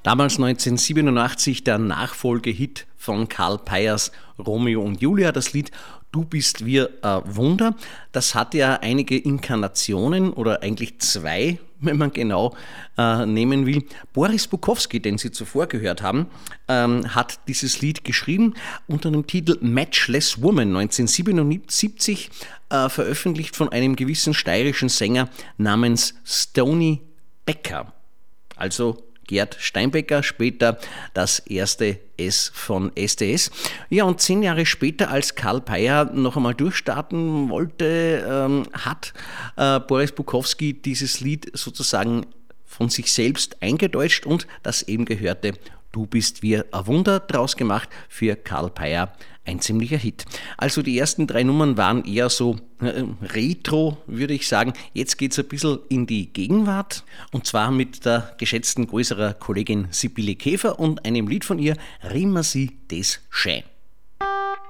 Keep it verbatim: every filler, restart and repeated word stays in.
Damals neunzehnhundertsiebenundachtzig der Nachfolgehit von Karl Peyers Romeo und Julia, das Lied Du bist wie ein Wunder. Das hat ja einige Inkarnationen oder eigentlich zwei, wenn man genau äh, nehmen will. Boris Bukowski, den Sie zuvor gehört haben, ähm, hat dieses Lied geschrieben unter dem Titel Matchless Woman, neunzehnhundertsiebenundsiebzig, äh, veröffentlicht von einem gewissen steirischen Sänger namens Stony Becker. Also Gerd Steinbecker, später das erste S von S D S. Ja, und zehn Jahre später, als Karl Peyer noch einmal durchstarten wollte, ähm, hat äh, Boris Bukowski dieses Lied sozusagen von sich selbst eingedeutscht und das eben gehörte Du bist wie ein Wunder draus gemacht, für Karl Peyer ein ziemlicher Hit. Also die ersten drei Nummern waren eher so äh, retro, würde ich sagen. Jetzt geht es ein bisschen in die Gegenwart und zwar mit der geschätzten größeren Kollegin Sibylle Käfer und einem Lied von ihr, Rimmer sie des Schön.